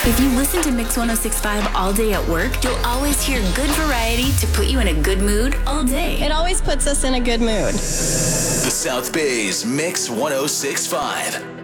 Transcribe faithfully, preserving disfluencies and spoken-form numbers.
If you listen to Mix one oh six point five all day at work, you'll always hear good variety to put you in a good mood all day. It always puts us in a good mood. The South Bay's Mix one oh six point five.